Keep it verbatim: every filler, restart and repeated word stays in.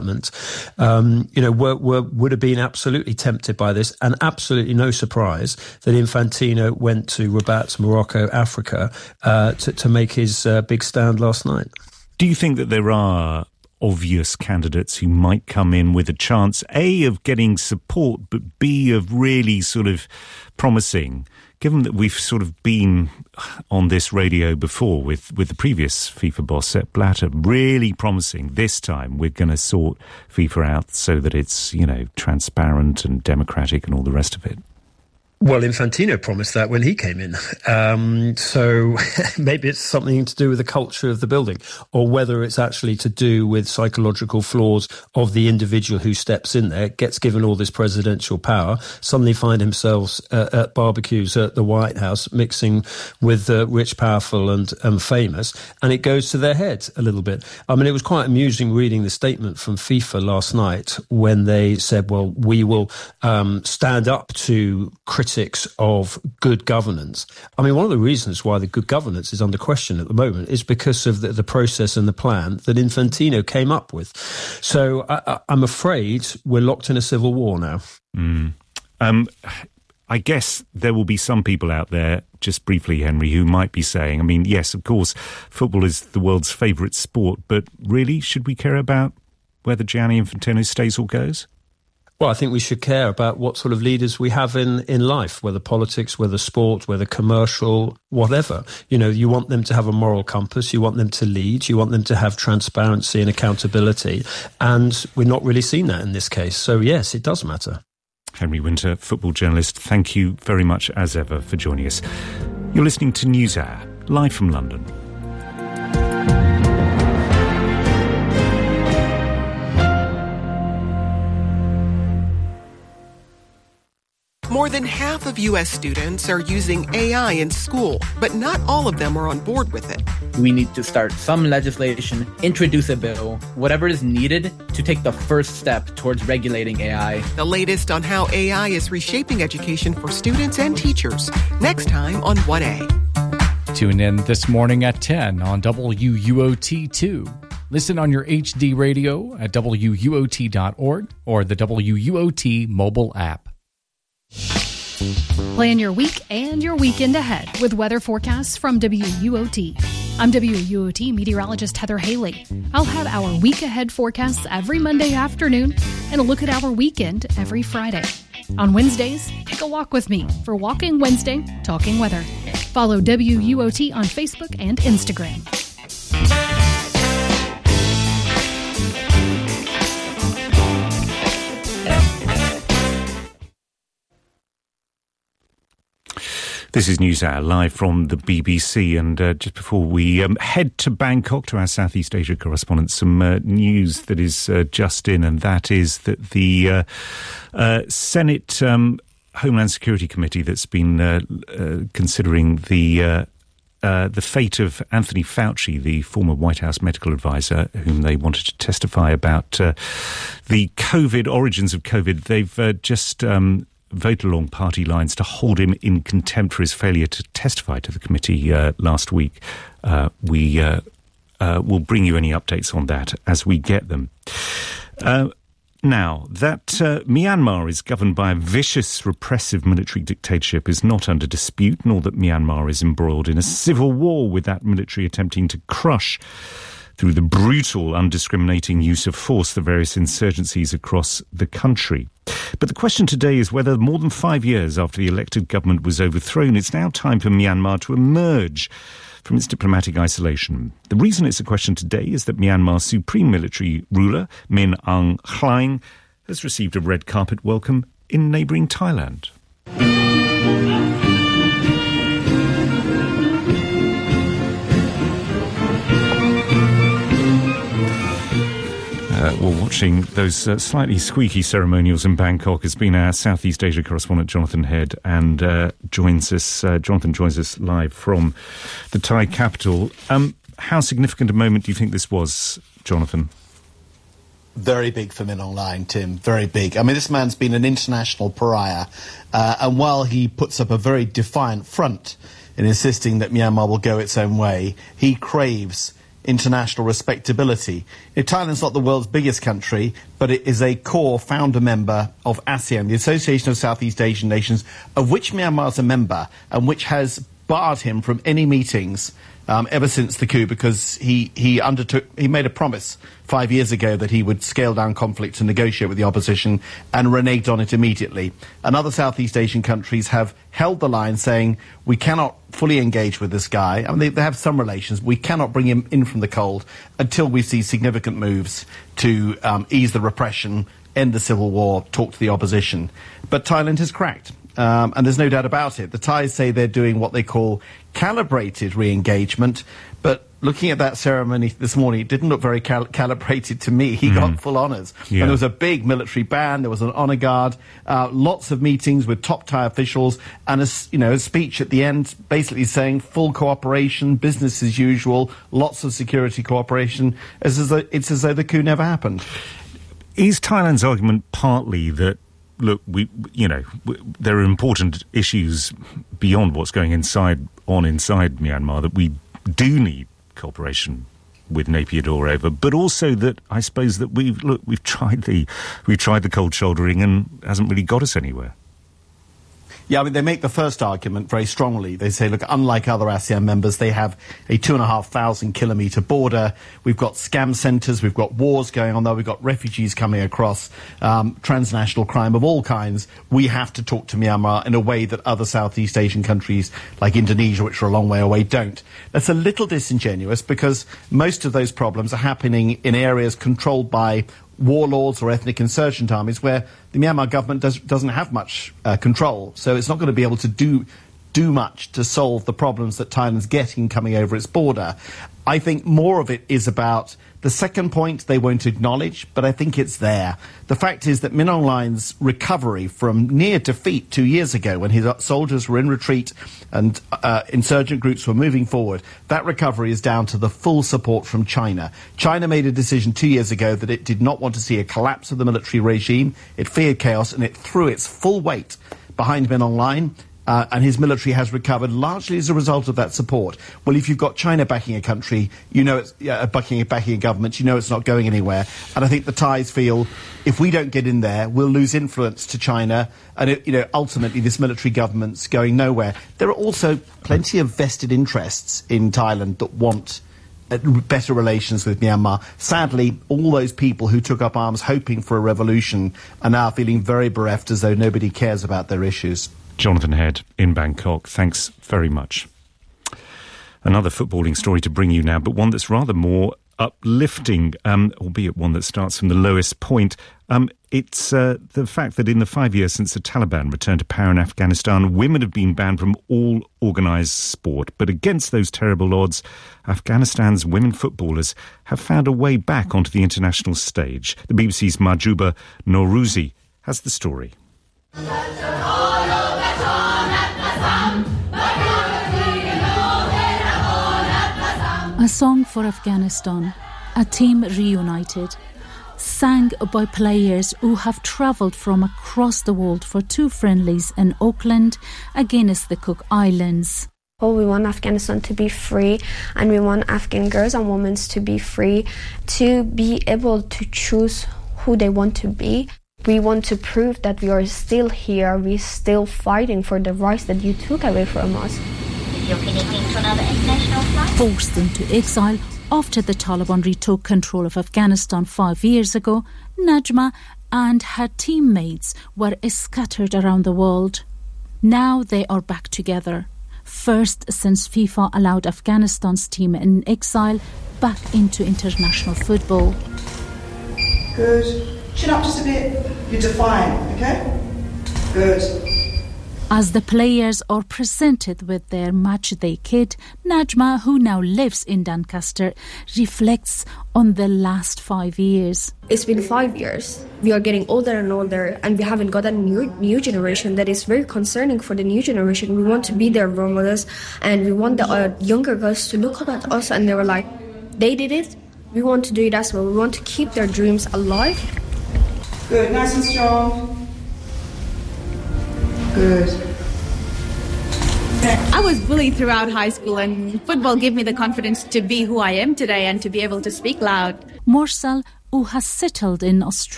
Um, you know, were, were, would have been absolutely tempted by this, and absolutely no surprise that Infantino went to Rabat, Morocco, Africa, uh, to, to make his uh, big stand last night. Do you think that there are obvious candidates who might come in with a chance, A, of getting support, but B, of really sort of promising? Given that we've sort of been on this radio before with, with the previous FIFA boss, Sepp Blatter, really promising this time we're going to sort FIFA out so that it's, you know, transparent and democratic and all the rest of it. Well, Infantino promised that when he came in. Um, so maybe it's something to do with the culture of the building, or whether it's actually to do with psychological flaws of the individual who steps in there, gets given all this presidential power, suddenly find themselves uh, at barbecues at the White House, mixing with the uh, rich, powerful and, and famous, and it goes to their head a little bit. I mean, it was quite amusing reading the statement from FIFA last night when they said, well, we will um, stand up to critics of good governance. I mean, one of the reasons why the good governance is under question at the moment is because of the, the process and the plan that Infantino came up with. So I, I'm afraid we're locked in a civil war now. Mm. Um, I guess there will be some people out there, just briefly, Henry, who might be saying, I mean, yes, of course, football is the world's favourite sport, but really, should we care about whether Gianni Infantino stays or goes? Well, I think we should care about what sort of leaders we have in, in life, whether politics, whether sport, whether commercial, whatever. You know, you want them to have a moral compass, you want them to lead, you want them to have transparency and accountability. And we're not really seeing that in this case. So, yes, it does matter. Henry Winter, football journalist, thank you very much as ever for joining us. You're listening to NewsHour, live from London. More than half of U S students are using A I in school, but not all of them are on board with it. We need to start some legislation, introduce a bill, whatever is needed to take the first step towards regulating A I. The latest on how A I is reshaping education for students and teachers. Next time on one A. Tune in this morning at ten on W U O T two. Listen on your H D radio at W U O T dot org or the W U O T mobile app. Plan your week and your weekend ahead with weather forecasts from W U O T. I'm W U O T meteorologist Heather Haley. I'll have our week ahead forecasts every Monday afternoon and a look at our weekend every Friday. On Wednesdays, take a walk with me for Walking Wednesday, Talking Weather. Follow W U O T on Facebook and Instagram. This is NewsHour, live from the B B C, and uh, just before we um, head to Bangkok to our Southeast Asia correspondent, some uh, news that is uh, just in, and that is that the uh, uh, Senate um, Homeland Security Committee that's been uh, uh, considering the uh, uh, the fate of Anthony Fauci, the former White House medical advisor, whom they wanted to testify about uh, the COVID, origins of COVID, they've uh, just Um, voted along party lines to hold him in contempt for his failure to testify to the committee uh, last week. Uh, we uh, uh, will bring you any updates on that as we get them. Uh, now, that uh, Myanmar is governed by a vicious, repressive military dictatorship is not under dispute, nor that Myanmar is embroiled in a civil war with that military attempting to crush through the brutal, undiscriminating use of force, the various insurgencies across the country. But the question today is whether more than five years after the elected government was overthrown, it's now time for Myanmar to emerge from its diplomatic isolation. The reason it's a question today is that Myanmar's supreme military ruler, Min Aung Hlaing, has received a red carpet welcome in neighbouring Thailand. Uh, well, watching those uh, slightly squeaky ceremonials in Bangkok has been our Southeast Asia correspondent Jonathan Head, and uh, joins us. Uh, Jonathan joins us live from the Thai capital. Um, how significant a moment do you think this was, Jonathan? Very big for Min Aung Hlaing, Tim. Very big. I mean, this man's been an international pariah, uh, and while he puts up a very defiant front in insisting that Myanmar will go its own way, he craves international respectability. You know, Thailand's not the world's biggest country, but it is a core founder member of ASEAN, the Association of Southeast Asian Nations, of which Myanmar is a member, and which has barred him from any meetings um, ever since the coup, because he, he undertook, he made a promise five years ago that he would scale down conflict and negotiate with the opposition, and reneged on it immediately. And other Southeast Asian countries have held the line, saying we cannot fully engage with this guy. I mean, they, they have some relations. We cannot bring him in from the cold until we see significant moves to um, ease the repression, end the civil war, talk to the opposition. But Thailand has cracked. Um, and there's no doubt about it. The Thais say they're doing what they call calibrated re-engagement, but looking at that ceremony this morning, it didn't look very cal- calibrated to me. He mm. got full honours. Yeah. And there was a big military band, there was an honour guard, uh, lots of meetings with top Thai officials, and a, you know, a speech at the end basically saying full cooperation, business as usual, lots of security cooperation. As, as though, it's as though the coup never happened. Is Thailand's argument partly that, look, we, you know, there are important issues beyond what's going inside on inside Myanmar that we do need cooperation with Naypyidaw over, but also that I suppose that we've look we've tried the we've tried the cold shouldering and hasn't really got us anywhere. Yeah, I mean, they make the first argument very strongly. They say, look, unlike other ASEAN members, they have a two and a half thousand kilometre border. We've got scam centres, we've got wars going on there, we've got refugees coming across, um, transnational crime of all kinds. We have to talk to Myanmar in a way that other Southeast Asian countries like Indonesia, which are a long way away, don't. That's a little disingenuous, because most of those problems are happening in areas controlled by warlords or ethnic insurgent armies, where the Myanmar government does, doesn't have much uh, control, so it's not going to be able to do do much to solve the problems that Thailand's getting coming over its border. I think more of it is about the second point they won't acknowledge, but I think it's there. The fact is that Min Aung Hlaing's recovery from near defeat two years ago, when his soldiers were in retreat and uh, insurgent groups were moving forward, that recovery is down to the full support from China. China made a decision two years ago that it did not want to see a collapse of the military regime. It feared chaos, and it threw its full weight behind Min Aung Hlaing. Uh, and his military has recovered largely as a result of that support. Well, if you've got China backing a country, you know it's yeah, backing, backing a government, you know it's not going anywhere. And I think the Thais feel if we don't get in there, we'll lose influence to China, and it, you know ultimately this military government's going nowhere. There are also plenty of vested interests in Thailand that want better relations with Myanmar. Sadly, all those people who took up arms hoping for a revolution are now feeling very bereft, as though nobody cares about their issues. Jonathan Head in Bangkok, thanks very much. Another footballing story to bring you now, but one that's rather more uplifting, um, albeit one that starts from the lowest point. Um, it's uh, the fact that in the five years since the Taliban returned to power in Afghanistan, women have been banned from all organised sport. But against those terrible odds, Afghanistan's women footballers have found a way back onto the international stage. The B B C's Mahjouba Norouzi has the story. A song for Afghanistan, a team reunited, sang by players who have travelled from across the world for two friendlies in Auckland against the Cook Islands. Oh, we want Afghanistan to be free, and we want Afghan girls and women to be free, to be able to choose who they want to be. We want to prove that we are still here, we're still fighting for the rights that you took away from us. Forced into exile after the Taliban retook control of Afghanistan five years ago, Najma and her teammates were scattered around the world. Now they are back together. First since FIFA allowed Afghanistan's team in exile back into international football. Good. Chin up just a bit. You're defying, okay? Good. As the players are presented with their matchday kit, Najma, who now lives in Doncaster, reflects on the last five years. It's been five years. We are getting older and older, and we haven't got a new, new generation. That is very concerning for the new generation. We want to be their role models, and we want the uh, younger girls to look at us, and they were like, they did it, we want to do it as well. We want to keep their dreams alive. Good, nice and strong. Good. I was bullied throughout high school, and football gave me the confidence to be who I am today and to be able to speak loud. Morsel, who has settled in Australia